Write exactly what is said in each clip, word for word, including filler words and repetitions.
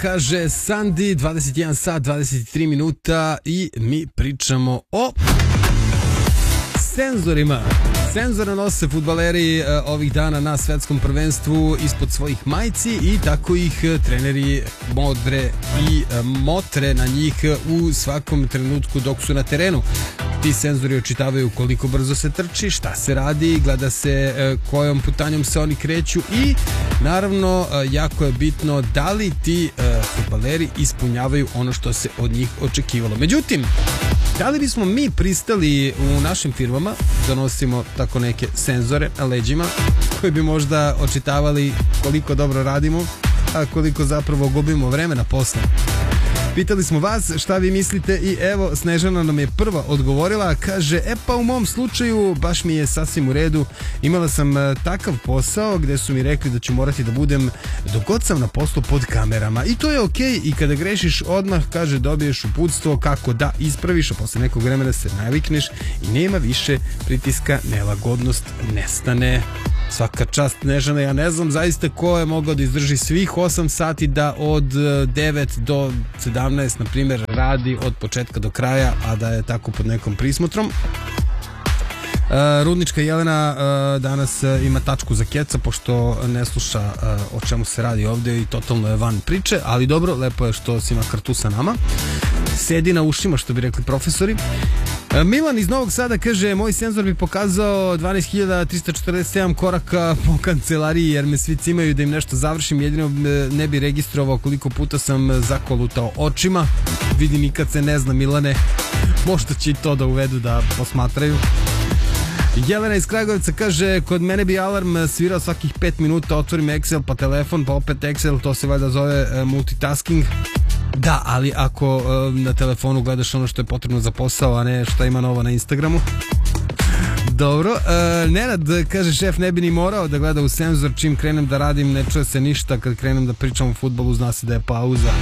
kaže Sandi, dvadeset jedan sat, dvadeset tri minuta i mi pričamo o senzorima. Senzore nose fudbaleri ovih dana na svetskom prvenstvu ispod svojih majci i tako ih treneri modre i motre na njih u svakom trenutku dok su na terenu. Ti senzori očitavaju koliko brzo se trči, šta se radi, gleda se kojom putanjom se oni kreću i naravno jako je bitno da li ti fudbaleri ispunjavaju ono što se od njih očekivalo. Međutim, da li bismo mi pristali u našim firmama da nosimo tako neke senzore na leđima koji bi možda očitavali koliko dobro radimo, a koliko zapravo gubimo vremena posle? Pitali smo vas šta vi mislite i evo Snežana nam je prva odgovorila, kaže e pa u mom slučaju baš mi je sasvim u redu, imala sam takav posao gde su mi rekli da ću morati da budem dok god sam na poslu pod kamerama i to je okej i kada grešiš odmah, kaže, dobiješ uputstvo kako da ispraviš, a posle nekog vremena se navikneš i nema više pritiska, nelagodnost nestane. Svaka čast Snežana, ja ne znam zaista ko je mogao da izdrži svih osam sati da od devet do sedamnaest na primjer radi od početka do kraja, a da je tako pod nekom prismotrom. Uh, Rudnička Jelena uh, danas uh, ima tačku za keca pošto ne sluša uh, o čemu se radi ovdje i totalno je van priče, ali dobro, lepo je što si makar tu sa nama. Sedi na ušima, što bi rekli profesori. uh, Milan iz Novog Sada kaže moj senzor bi pokazao dvanaest hiljada trista četrdeset sedam koraka po kancelariji jer me svi cimaju da im nešto završim, jedino ne bi registrovao koliko puta sam zakolutao očima. Vidi, nikad se ne zna, Milane, možda će i to da uvedu da posmatraju. Jelena iz Kragujevca kaže kod mene bi alarm svirao svakih pet minuta, otvorim Excel pa telefon pa opet Excel, to se valjda zove multitasking. Da, ali ako na telefonu gledaš ono što je potrebno za posao, a ne šta ima novo na Instagramu. Dobro, Nenad kaže šef ne bi ni morao da gleda u senzor, čim krenem da radim ne čuje se ništa, kad krenem da pričam o fudbalu zna se da je pauza.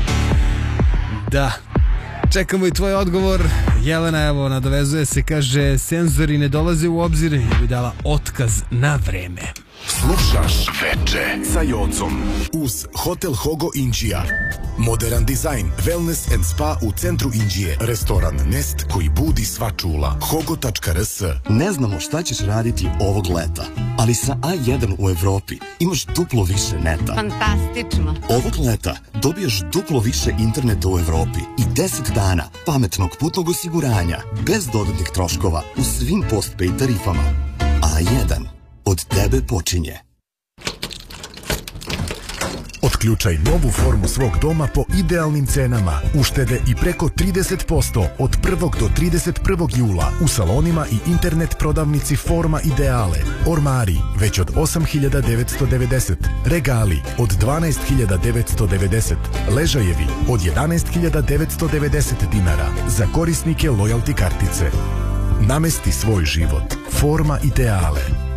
Da, čekamo i tvoj odgovor. Jelena, evo, nadovezuje se, kaže senzori ne dolaze u obzir jer bi dala otkaz na vreme. Slušaš Veče sa Jocom uz Hotel Hogo Inđija. Modern dizajn, wellness and spa u centru Inđije. Restoran Nest koji budi sva čula. hogo tačka r s. Ne znamo šta ćeš raditi ovog leta, ali sa A jedan u Evropi imaš duplo više neta. Fantastično. Ovog leta dobiješ duplo više interneta u Evropi i deset dana pametnog putnog osiguranja bez dodatnih troškova u svim postpaid tarifama. A jedan od tebe počinje. Otključaj novu formu svog doma po idealnim cenama. Uštede i preko trideset posto od prvog do trideset prvog jula u salonima i internet prodavnici Forma Ideale. Ormari već od osam hiljada devetsto devedeset. Regali od dvanaest hiljada devetsto devedeset. Ležajevi od jedanaest hiljada devetsto devedeset dinara za korisnike lojalty kartice. Namesti svoj život. Forma Ideale.